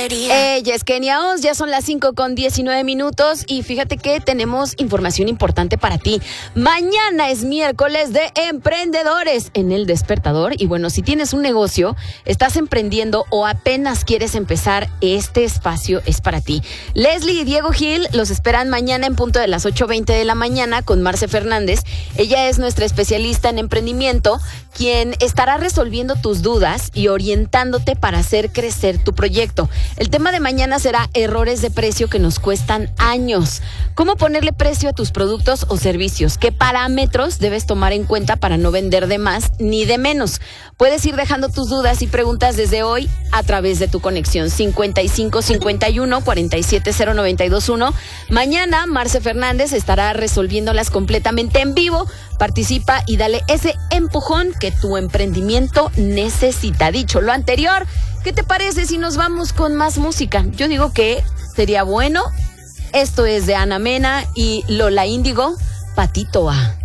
Ella es Kenia Oz, ya son las 5:19 y fíjate que tenemos información importante para ti. Mañana es miércoles de emprendedores en El Despertador y bueno, si tienes un negocio, estás emprendiendo o apenas quieres empezar, este espacio es para ti. Leslie y Diego Gil los esperan mañana en punto de las 8:20 de la mañana con Marce Fernández. Ella es nuestra especialista en emprendimiento, quien estará resolviendo tus dudas y orientándote para hacer crecer tu proyecto. El tema de mañana será errores de precio que nos cuestan años. ¿Cómo ponerle precio a tus productos o servicios? ¿Qué parámetros debes tomar en cuenta para no vender de más ni de menos? Puedes ir dejando tus dudas y preguntas desde hoy a través de tu conexión 5551-470-921. Mañana Marce Fernández estará resolviéndolas completamente en vivo. Participa y dale ese empujón que tu emprendimiento necesita. Dicho lo anterior, ¿qué te parece si nos vamos con más música? Yo digo que sería bueno. Esto es de Ana Mena y Lola Índigo, Patito A.